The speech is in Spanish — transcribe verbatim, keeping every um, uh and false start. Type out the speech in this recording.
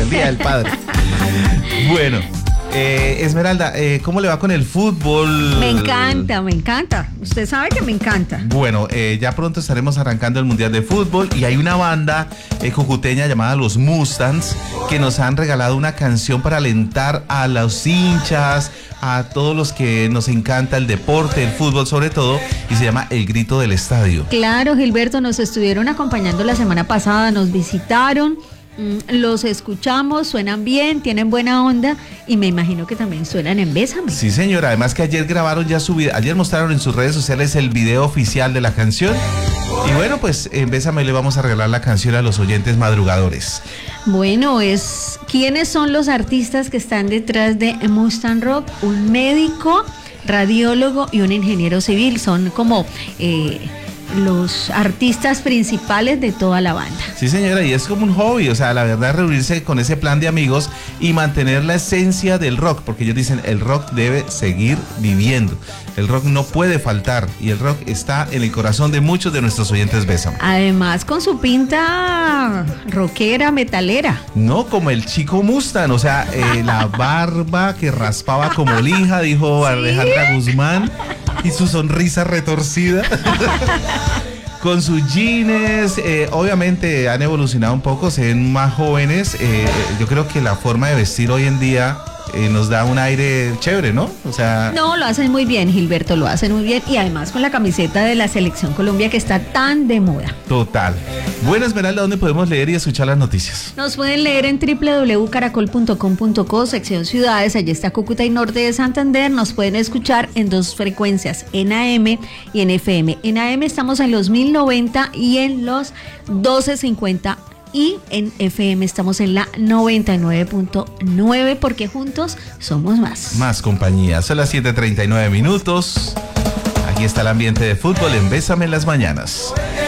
el Día del Padre. Bueno, eh, Esmeralda, eh, ¿cómo le va con el fútbol? Me encanta, me encanta. Usted sabe que me encanta. Bueno, eh, ya pronto estaremos arrancando el Mundial de Fútbol y hay una banda eh, cucuteña llamada Los Mustangs que nos han regalado una canción para alentar a los hinchas, a todos los que nos encanta el deporte, el fútbol sobre todo, y se llama El Grito del Estadio. Claro, Gilberto, nos estuvieron acompañando la semana pasada, nos visitaron. Los escuchamos, suenan bien, tienen buena onda y me imagino que también suenan en Bésame. Sí, señora, además que ayer grabaron ya su video, ayer mostraron en sus redes sociales el video oficial de la canción y bueno, pues en Bésame le vamos a regalar la canción a los oyentes madrugadores. Bueno, es ¿quiénes son los artistas que están detrás de Mustang Rock? Un médico, radiólogo y un ingeniero civil, son como... Eh, los artistas principales de toda la banda. Sí, señora, y es como un hobby, o sea, la verdad, reunirse con ese plan de amigos y mantener la esencia del rock, porque ellos dicen, el rock debe seguir viviendo, el rock no puede faltar, y el rock está en el corazón de muchos de nuestros oyentes Bésame. Además, con su pinta rockera, metalera. No, como el chico Mustang, o sea, eh, la barba que raspaba como lija, dijo ¿Sí? Alejandra Guzmán, y su sonrisa retorcida. Con sus jeans, eh, obviamente han evolucionado un poco, se ven más jóvenes. Eh, yo creo que la forma de vestir hoy en día eh, nos da un aire chévere, ¿no? O sea... No, lo hacen muy bien, Gilberto, lo hacen muy bien. Y además con la camiseta de la Selección Colombia que está tan de moda. Total. Bueno, Esmeralda, ¿dónde podemos leer y escuchar las noticias? Nos pueden leer en doble u doble u doble u punto caracol punto com punto co, sección ciudades, allí está Cúcuta y Norte de Santander. Nos pueden escuchar en dos frecuencias, en A M y en F M. En A M estamos en los mil noventa y en los doce cincuenta y en F M estamos en la noventa y nueve punto nueve porque juntos somos más. Más compañía, son las siete treinta y nueve minutos. Aquí está el ambiente de fútbol en Bésame en las mañanas.